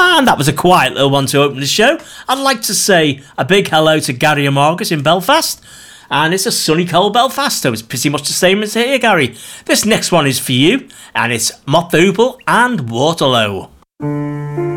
And that was a quiet little one to open the show. I'd like to say a big hello to Gary Amargus in Belfast. And it's a sunny, cold Belfast, so it's pretty much the same as here, Gary. This next one is for you, and it's Mott the Hoople and Waterloo.